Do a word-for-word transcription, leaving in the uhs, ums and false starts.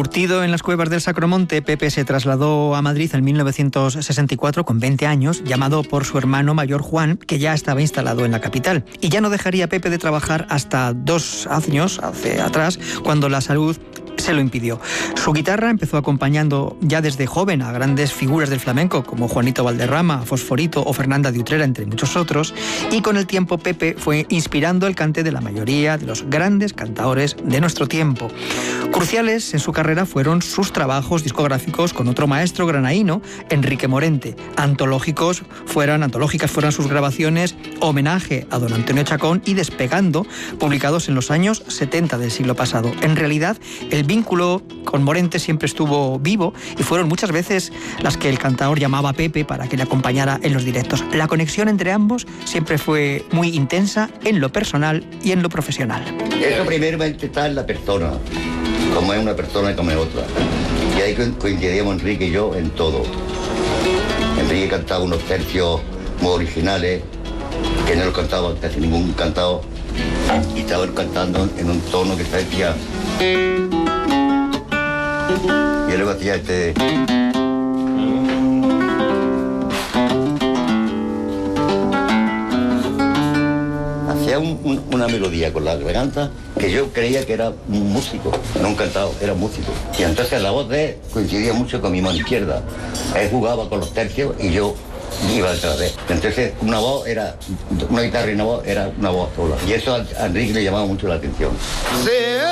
Curtido en las cuevas del Sacromonte, Pepe se trasladó a Madrid en mil novecientos sesenta y cuatro con veinte años, llamado por su hermano mayor Juan, que ya estaba instalado en la capital. Y ya no dejaría Pepe de trabajar hasta dos años hace atrás, cuando la salud se lo impidió. Su guitarra empezó acompañando ya desde joven a grandes figuras del flamenco como Juanito Valderrama, Fosforito o Fernanda de Utrera, entre muchos otros, y con el tiempo Pepe fue inspirando el cante de la mayoría de los grandes cantaores de nuestro tiempo. Cruciales en su carrera fueron sus trabajos discográficos con otro maestro granaíno, Enrique Morente. Antológicos fueran, antológicas fueran sus grabaciones Homenaje a don Antonio Chacón y Despegando, publicados en los años setenta del siglo pasado. En realidad, el vínculo con Morente siempre estuvo vivo y fueron muchas veces las que el cantador llamaba a Pepe para que le acompañara en los directos. La conexión entre ambos siempre fue muy intensa en lo personal y en lo profesional. Eso primero está en la persona, como es una persona y como es otra. Y ahí coincidíamos Enrique y yo en todo. Enrique cantaba unos tercios muy originales, que no lo cantaba casi ningún cantado, y estaba cantando en un tono que se decía... Y luego hacía este... Hacía un, un, una melodía con la garganta que yo creía que era un músico, no un cantado, era un músico. Y entonces la voz de él coincidía mucho con mi mano izquierda. Él jugaba con los tercios y yo iba detrás de él. Entonces una voz era, una guitarra y una voz era una voz sola. Y eso a Enrique le llamaba mucho la atención. Sí.